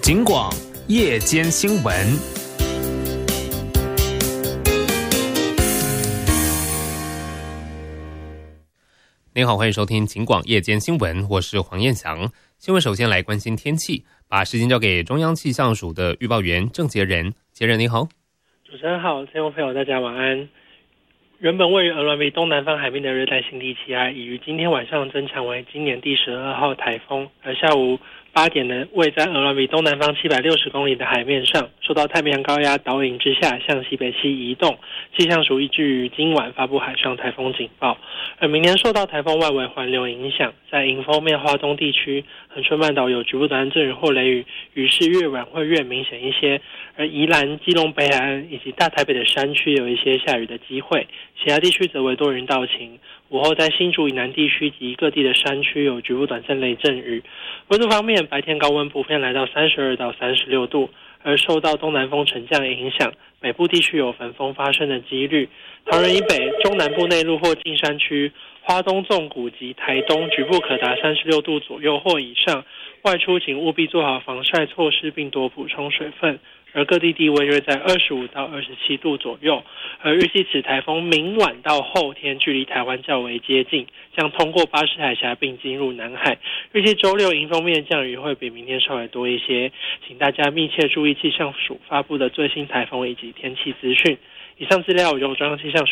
警广夜间新闻。您好，欢迎收听警广夜间新闻，我是黄彦翔。新闻首先来关心天气，把时间交给中央气象署的预报员郑杰仁。杰仁你好。 主持人好，听众朋友大家晚安。原本位于鹅銮鼻东南方海面的热带性低气压，已于今天晚上增强为今年第12号台风，而下午8点呢，位在鹅銮鼻东南方760公里的海面上，受到太平洋高压导引之下，向西北西移动。气象署依据于今晚发布海上台风警报。而明天受到台风外围环流影响，在迎风面花东地区、恒春半岛有局部短暂阵雨或雷雨，雨势越晚会越明显一些。而宜兰、基隆北海岸以及大台北的山区有一些下雨的机会，其他地区则为多云到晴。午后在新竹以南地区及各地的山区有局部短暂雷阵雨。温度方面，白天高温普遍来到32到36度，而受到东南风沉降影响，北部地区有焚风发生的几率。桃园以北、中南部内陆或近山区、花东纵谷及台东局部可达36度左右或以上，外出请务必做好防晒措施，并多补充水分。而各地地位约在25到27度左右，而预计此台风明晚到后天距离台湾较为接近，将通过巴士海峡并进入南海。预计周六迎风面降雨会比明天稍微多一些，请大家密切注意气象署发布的最新台风以及天气资讯。以上资料由中央气象署